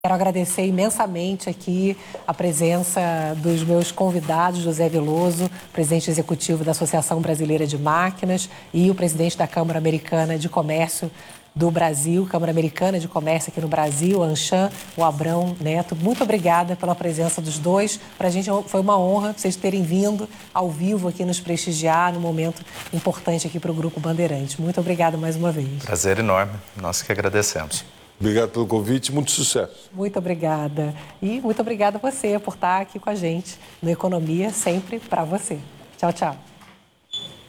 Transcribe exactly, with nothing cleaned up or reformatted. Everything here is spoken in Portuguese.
Quero agradecer imensamente aqui a presença dos meus convidados, José Veloso, presidente executivo da Associação Brasileira de Máquinas, e o presidente da Câmara Americana de Comércio do Brasil, Câmara Americana de Comércio aqui no Brasil, Anshan, o Abrão Neto. Muito obrigada pela presença dos dois. Para a gente foi uma honra vocês terem vindo ao vivo aqui nos prestigiar num momento importante aqui para o Grupo Bandeirantes. Muito obrigada mais uma vez. Prazer enorme. Nós que agradecemos. Obrigado pelo convite e muito sucesso. Muito obrigada. E muito obrigada a você por estar aqui com a gente no Economia, sempre para você. Tchau, tchau.